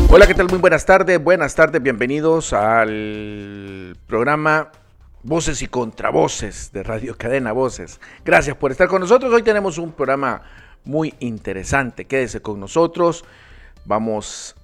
Hola, ¿qué tal? Muy buenas tardes, bienvenidos al programa Voces y Contravoces de Radio Cadena Voces. Gracias por estar con nosotros. Hoy tenemos un programa muy interesante. Quédese con nosotros. Vamos